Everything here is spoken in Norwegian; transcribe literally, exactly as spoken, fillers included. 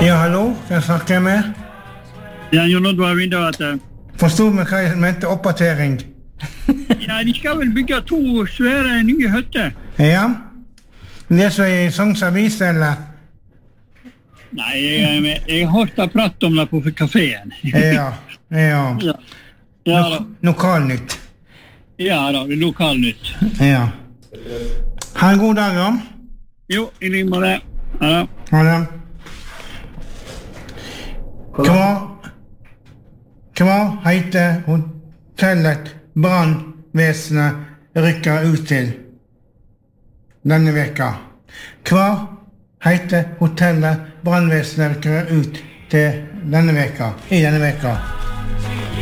Ja, hallo, kan jeg snakke med? Ja, Jon Oddvar Vintervater. Forstod meg hva jeg mente oppdatering? Ja, de skal vel bygge to svære nye hytter. Ja, det som er i Sogns Avis, eller? Nei, jeg, jeg har hørt deg prate om det på kaféen. Ja, ja. Ja, ja da. Lokalnytt. Ja da, det er lokalnytt. Ja. Ha en god dag, da. Jo, i like med det. Ja da. Ha det. Hva, hva heter hotellet brannvesenet rykker ut til denne veka? Hva heter hotellet brannvesenet rykker ut til denne veka, i denne veka?